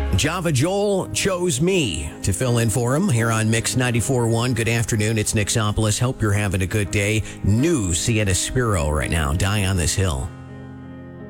Java Joel chose me to fill in for him here on Mix 94.1. Good afternoon. It's Nick Sopolis. Hope you're having a good day. New Sienna Spiro right now. Die on This Hill.